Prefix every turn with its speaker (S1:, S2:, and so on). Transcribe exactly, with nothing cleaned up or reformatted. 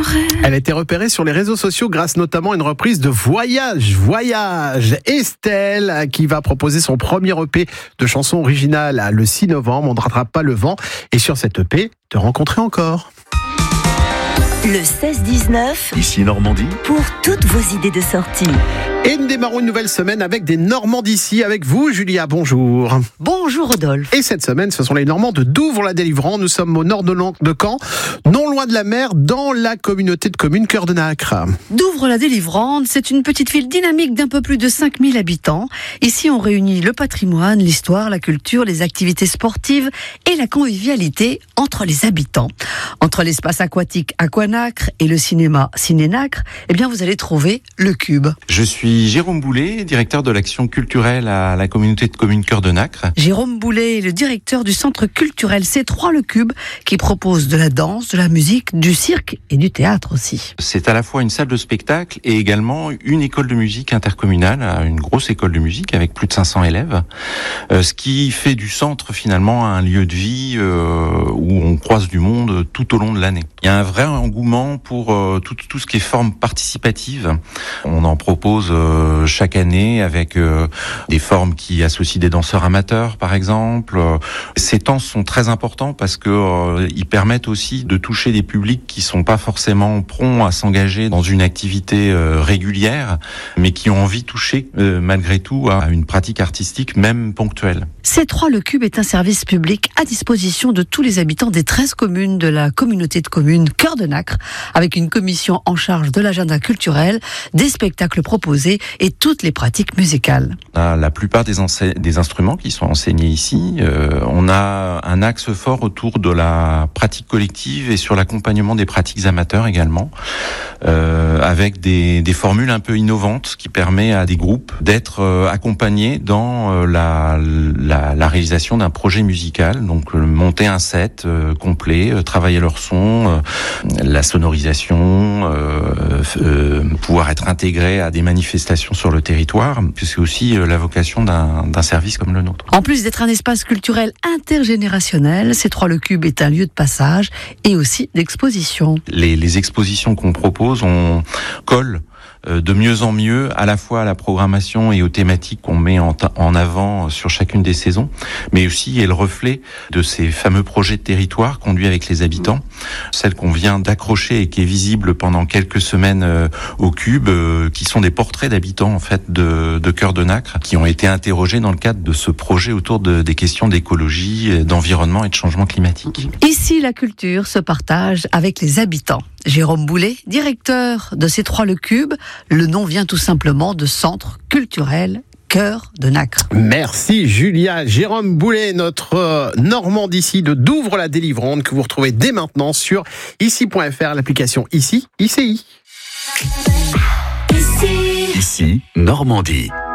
S1: Elle a été repérée sur les réseaux sociaux grâce notamment à une reprise de Voyage, Voyage. Estelle, qui va proposer son premier E P de chansons originales le six novembre. On ne rattrape pas le vent. Et sur cette E P, te rencontrer encore.
S2: Le seize dix-neuf,
S3: Ici Normandie,
S2: pour toutes vos idées de sortie.
S1: Et nous démarrons une nouvelle semaine avec des Normands d'ici. Avec vous, Julia, bonjour.
S2: Bonjour Rodolphe.
S1: Et cette semaine, ce sont les Normands de Douvres-la-Délivrance. Nous sommes au nord de Caen, non loin de la mer, dans la communauté de communes Cœur de Nacre.
S4: Douvres-la-Délivrance, c'est une petite ville dynamique d'un peu plus de cinq mille habitants. Ici, on réunit le patrimoine, l'histoire, la culture, les activités sportives et la convivialité entre les habitants. Entre l'espace aquatique Aquanacre et le cinéma Cinénacre, eh bien, vous allez trouver le Cube.
S5: Je suis Jérôme Boulet, directeur de l'action culturelle à la communauté de communes Cœur de Nacre.
S4: Jérôme Boulet est le directeur du centre culturel C trois Le Cube, qui propose de la danse, de la musique, du cirque et du théâtre aussi.
S5: C'est à la fois une salle de spectacle et également une école de musique intercommunale, une grosse école de musique avec plus de cinq cents élèves, euh, ce qui fait du centre finalement un lieu de vie euh, où on croise du monde tout au long de l'année. Il y a un vrai engouement pour euh, tout, tout ce qui est forme participative. On en propose euh, chaque année avec euh, des formes qui associent des danseurs amateurs par exemple. Ces temps sont très importants parce que euh, ils permettent aussi de toucher des publics qui sont pas forcément prompts à s'engager dans une activité euh, régulière, mais qui ont envie de toucher euh, malgré tout à une pratique artistique même ponctuelle.
S4: C trois Le Cube est un service public à disposition de tous les habitants des treize communes de la communauté de communes Cœur de Nacre, avec une commission en charge de l'agenda culturel, des spectacles proposés et toutes les pratiques musicales.
S5: On a la plupart des, ense- des instruments qui sont enseignés ici. Euh, on a un axe fort autour de la pratique collective et sur l'accompagnement des pratiques amateurs également, euh, avec des, des formules un peu innovantes, ce qui permet à des groupes d'être euh, accompagnés dans euh, la, la, la réalisation d'un projet musical. Donc euh, monter un set euh, complet, euh, travailler leur son, euh, la sonorisation, euh, euh, pouvoir être intégré à des manifestations sur le territoire, puis c'est aussi euh, la vocation d'un, d'un service comme le nôtre.
S4: En plus d'être un espace culturel intergénérationnel, C trois Le Cube est un lieu de passage et aussi d'exposition.
S5: Les, les expositions qu'on propose, on colle de mieux en mieux à la fois à la programmation et aux thématiques qu'on met en, ta- en avant sur chacune des saisons, mais aussi est le reflet de ces fameux projets de territoire conduits avec les habitants. Celle qu'on vient d'accrocher et qui est visible pendant quelques semaines euh, au Cube, euh, qui sont des portraits d'habitants en fait de, de Cœur de Nacre, qui ont été interrogés dans le cadre de ce projet autour de, des questions d'écologie, d'environnement et de changement climatique.
S4: Ici, la culture se partage avec les habitants. Jérôme Boulet, directeur de C trois Le Cube, le nom vient tout simplement de Centre culturel Cœur de Nacre.
S1: Merci Julia. Jérôme Boulet, notre euh, Normand d'ici de Douvres-la-Délivrance, que vous retrouvez dès maintenant sur ici point f r, l'application Ici, I C I.
S2: Ici,
S3: ici Normandie.